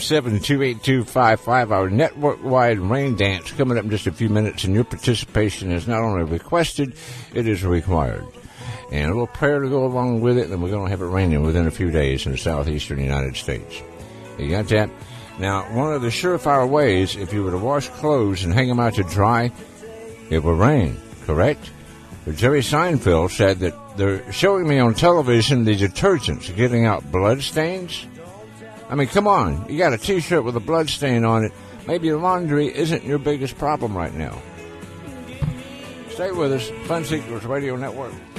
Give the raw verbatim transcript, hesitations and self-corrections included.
seven, two eight two, five five. Our network-wide rain dance coming up in just a few minutes, and your participation is not only requested, it is required. And a little prayer to go along with it, and we're going to have it raining within a few days in the southeastern United States. You got that? Now, one of the surefire ways, if you were to wash clothes and hang them out to dry, it will rain, correct? But Jerry Seinfeld said that they're showing me on television the detergents getting out blood stains. I mean, come on. You got a T-shirt with a blood stain on it. Maybe your laundry isn't your biggest problem right now. Stay with us. Fun Seekers Radio Network.